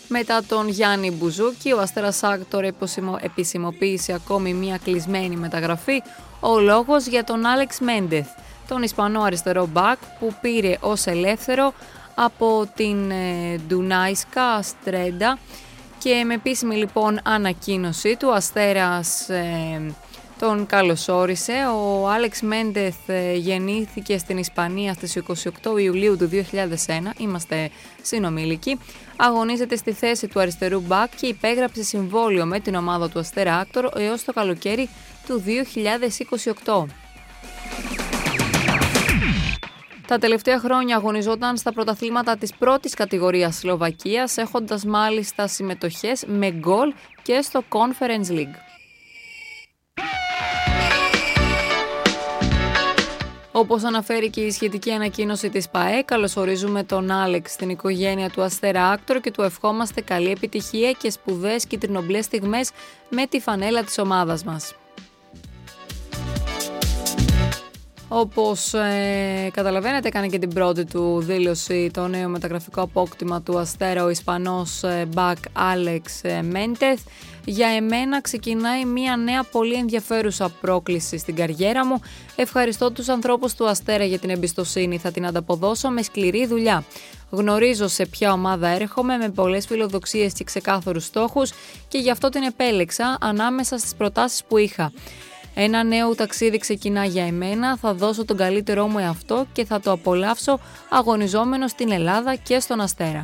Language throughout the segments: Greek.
Μετά τον Γιάννη Μπουζούκη, ο Αστέρας Άκτορ επισημοποίησε ακόμη μια κλεισμένη μεταγραφή, ο λόγος για τον Άλεξ Μέντεθ, τον Ισπανό αριστερό μπακ που πήρε ως ελεύθερο από την Ντουνάισκα Στρέντα και με επίσημη λοιπόν ανακοίνωσή του, Αστέρας τον καλωσόρισε. Ο Άλεξ Μέντεθ γεννήθηκε στην Ισπανία στις 28 Ιουλίου του 2001, είμαστε συνομήλικοι. Αγωνίζεται στη θέση του αριστερού μπακ και υπέγραψε συμβόλαιο με την ομάδα του Αστέρα Άκτορ έως το καλοκαίρι του 2028. Τα τελευταία χρόνια αγωνιζόταν στα πρωταθλήματα της πρώτης κατηγορίας Σλοβακίας, έχοντας μάλιστα συμμετοχές με γκολ και στο Conference League. Όπως αναφέρει και η σχετική ανακοίνωση της ΠΑΕ, καλωσορίζουμε τον Άλεξ στην οικογένεια του Αστέρα Άκτορ και του ευχόμαστε καλή επιτυχία και σπουδαίες κυτρινομπλες στιγμές με τη φανέλα της ομάδας μας. Όπως καταλαβαίνετε, έκανε και την πρώτη του δήλωση το νέο μεταγραφικό απόκτημα του Αστέρα, ο Ισπανός μπακ Άλεξ Μέντεθ. Για εμένα ξεκινάει μια νέα πολύ ενδιαφέρουσα πρόκληση στην καριέρα μου. Ευχαριστώ τους ανθρώπους του Αστέρα για την εμπιστοσύνη, θα την ανταποδώσω με σκληρή δουλειά. Γνωρίζω σε ποια ομάδα έρχομαι με πολλές φιλοδοξίες και ξεκάθαρους στόχους και γι' αυτό την επέλεξα ανάμεσα στις προτάσεις που είχα. Ένα νέο ταξίδι ξεκινά για εμένα, θα δώσω τον καλύτερό μου εαυτό και θα το απολαύσω αγωνιζόμενος στην Ελλάδα και στον Αστέρα.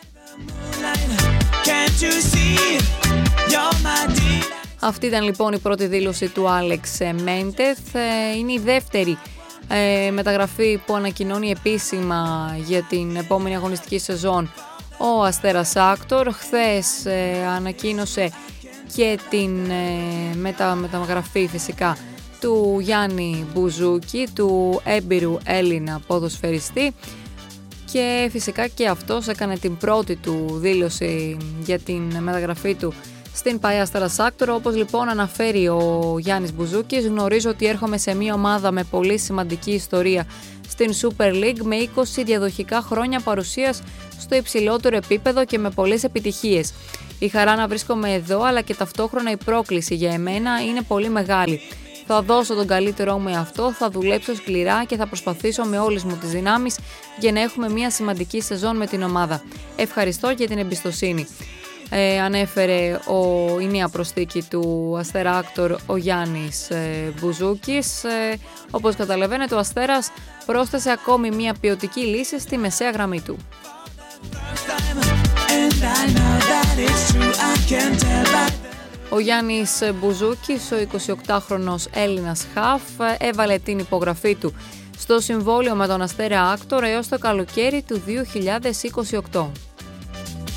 Αυτή ήταν λοιπόν η πρώτη δήλωση του Άλεξ Μέντεθ. Είναι η δεύτερη μεταγραφή που ανακοινώνει επίσημα για την επόμενη αγωνιστική σεζόν ο Αστέρας Άκτορ. Χθες ανακοίνωσε και την μεταγραφή φυσικά του Γιάννη Μπουζούκη, του έμπειρου Έλληνα ποδοσφαιριστή, και φυσικά και αυτός έκανε την πρώτη του δήλωση για την μεταγραφή του στην ΠΑΕ Αστέρας Άκτορ. Όπως λοιπόν αναφέρει ο Γιάννης Μπουζούκης, γνωρίζω ότι έρχομαι σε μια ομάδα με πολύ σημαντική ιστορία στην Super League, με 20 διαδοχικά χρόνια παρουσίας στο υψηλότερο επίπεδο και με πολλές επιτυχίες. Η χαρά να βρίσκομαι εδώ, αλλά και ταυτόχρονα η πρόκληση για εμένα είναι πολύ μεγάλη. Θα δώσω τον καλύτερό μου εαυτό, θα δουλέψω σκληρά και θα προσπαθήσω με όλες μου τις δυνάμεις για να έχουμε μια σημαντική σεζόν με την ομάδα. Ευχαριστώ για την εμπιστοσύνη. Ανέφερε η νέα προσθήκη του Αστέρα Άκτορ, ο Γιάννης Μπουζούκης. Όπως καταλαβαίνετε, ο Αστέρας πρόσθεσε ακόμη μια ποιοτική λύση στη μεσαία γραμμή του. Ο Γιάννης Μπουζούκης, ο 28χρονος Έλληνας χαφ, έβαλε την υπογραφή του στο συμβόλαιο με τον Αστέρα Άκτορ έως το καλοκαίρι του 2028.